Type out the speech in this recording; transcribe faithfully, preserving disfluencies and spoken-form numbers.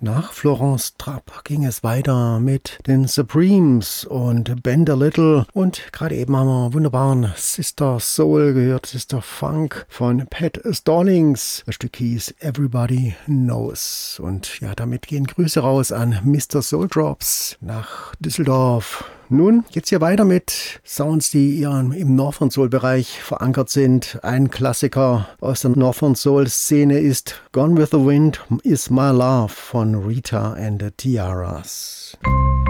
Nach Florence Trapp ging es weiter mit den Supremes und Bend a Little und gerade eben haben wir wunderbaren Sister Soul gehört, Sister Funk von Pat Stallings. Das Stück hieß Everybody Knows und ja, damit gehen Grüße raus an Mister Soul Drops nach Düsseldorf. Nun geht's hier weiter mit Sounds, die eher im Northern Soul Bereich verankert sind. Ein Klassiker aus der Northern Soul Szene ist Gone with the Wind is My Love von Rita and the Tiaras.